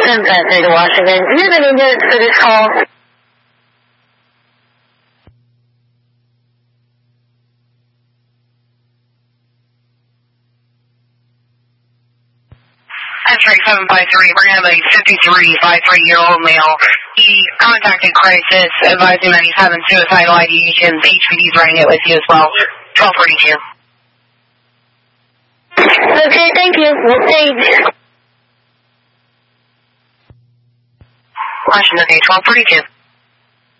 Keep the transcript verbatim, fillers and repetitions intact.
ten three to Washington. Do you have any minutes for this call? Entry seven five three, we're going to have a fifty-three, fifty-three-year-old male. He contacted Crisis, advising that he's having suicidal ideations. H P D's running it with you as well. twelve forty-two. Okay, thank you. We'll stage. Washington, okay, twelve forty-two.